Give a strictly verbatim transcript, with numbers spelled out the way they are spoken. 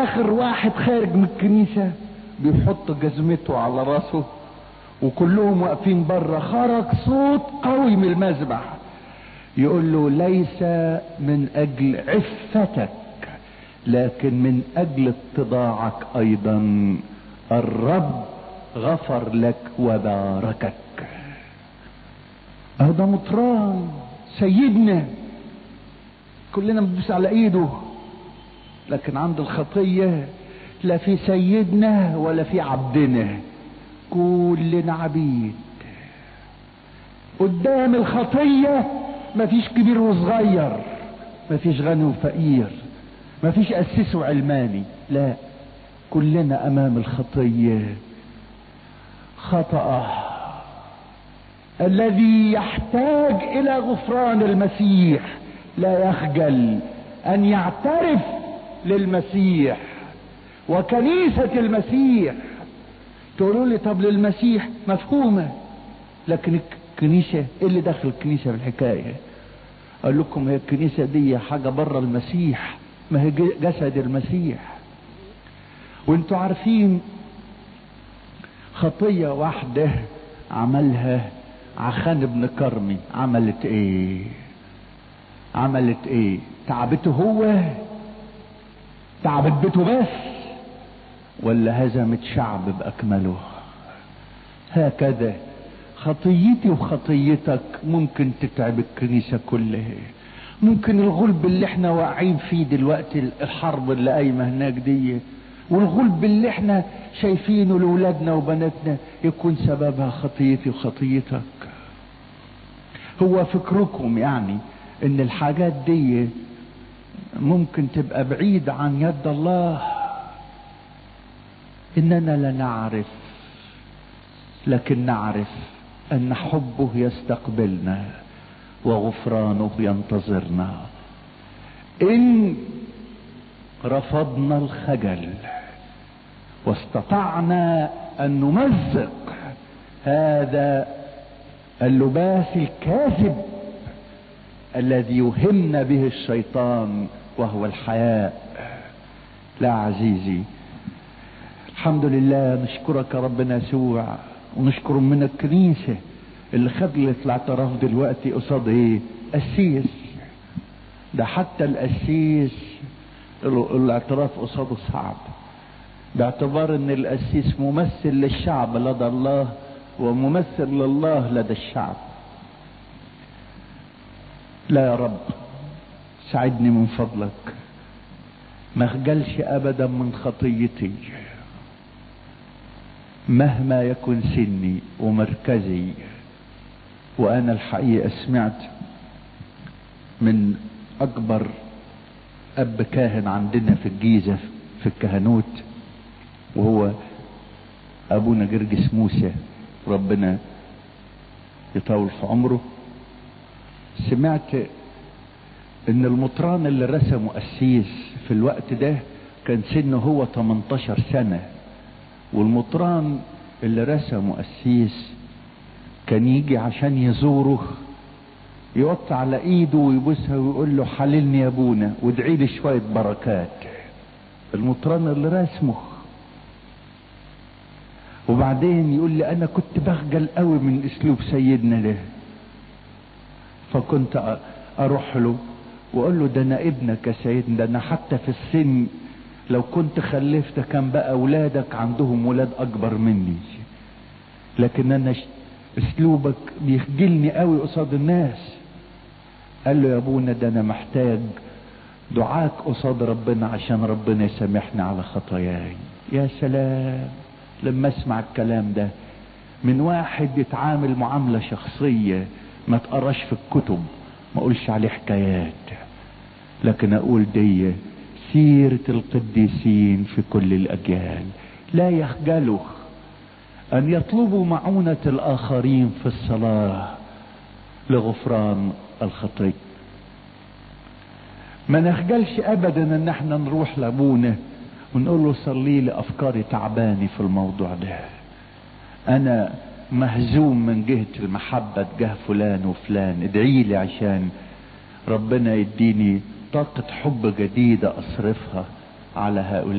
اخر واحد خارج من الكنيسة بيحط جزمته على راسه وكلهم واقفين بره، خرج صوت قوي من المذبح يقول له ليس من اجل عفتك لكن من اجل اتضاعك ايضا الرب غفر لك وباركك. هذا مطران سيدنا كلنا بندوس على ايده، لكن عند الخطية لا في سيدنا ولا في عبدنا، كلنا عبيد. قدام الخطية مفيش كبير وصغير، مفيش غني وفقير، مفيش قسيس وعلماني، لا، كلنا امام الخطية خطأ. الذي يحتاج الى غفران المسيح لا يخجل ان يعترف للمسيح وكنيسة المسيح. تقولوا لي طب للمسيح مفهومة، لكن الكنيسة ايه اللي دخل الكنيسة في الحكاية؟ اقول لكم هي الكنيسة دي حاجة بره المسيح، ما هي جسد المسيح. وانتوا عارفين خطية واحدة عملها عخان بن كرمي عملت ايه؟ عملت ايه؟ تعبته هو؟ تعبت بيته بس؟ ولا هزمت شعب باكمله؟ هكذا خطيتي وخطيتك ممكن تتعب الكنيسة كلها. ممكن الغلب اللي احنا واقعين فيه دلوقتي، الحرب اللي قايمة هناك دي، والغلب اللي احنا شايفينه لولادنا وبناتنا، يكون سببها خطيتي وخطيتك. هو فكركم يعني ان الحاجات دي ممكن تبقى بعيدة عن يد الله؟ اننا لا نعرف، لكن نعرف ان حبه يستقبلنا وغفرانه ينتظرنا ان رفضنا الخجل واستطعنا ان نمزق هذا اللباس الكاذب الذي يوهمنا به الشيطان وهو الحياء. لا عزيزي، الحمد لله، نشكرك يا ربنا يسوع، ونشكر من الكنيسة اللي خدلت الاعتراف دلوقتي قصاد ايه؟ قسيس. ده حتى القسيس الاعتراف قصاده صعب، باعتبار ان القسيس ممثل للشعب لدى الله وممثل لله لدى الشعب. لا يا رب، ساعدني من فضلك ما اخجلش ابدا من خطيتي مهما يكن سني ومركزي. وانا الحقيقة سمعت من اكبر اب كاهن عندنا في الجيزة في الكهنوت، وهو ابونا جرجس موسى، ربنا يطول في عمره. سمعت ان المطران اللي رسمه قسيس في الوقت ده كان سنه هو تمنتاشر سنة، والمطران اللي رسمه قسيس كان يجي عشان يزوره يوطي على ايده ويبوسها ويقول له حللني يا ابونا وادعي لي شوية بركات. المطران اللي رسمه. وبعدين يقول لي انا كنت بخجل قوي من اسلوب سيدنا ده، فكنت اروح له واقول له ده انا ابنك يا سيدنا، ده انا حتى في السن لو كنت خلفت كان بقى اولادك عندهم ولاد اكبر مني، لكن انا اسلوبك بيخجلني قوي قصاد الناس. قال له يا ابونا ده انا محتاج دعاك قصاد ربنا عشان ربنا يسامحني على خطاياي. يا سلام لما اسمع الكلام ده من واحد يتعامل معاملة شخصية، ما تقراش في الكتب، ما اقولش عليه حكايات، لكن اقول دي سيرة القديسين في كل الاجيال. لا يخجلوا ان يطلبوا معونة الاخرين في الصلاة لغفران الخطية. ما نخجلش ابدا ان احنا نروح لابونا ونقول له صلي لي افكاري تعباني في الموضوع ده، انا مهزوم من جهة المحبة تجاه فلان وفلان، ادعي لي عشان ربنا يديني طاقة حب جديدة اصرفها على هؤلاء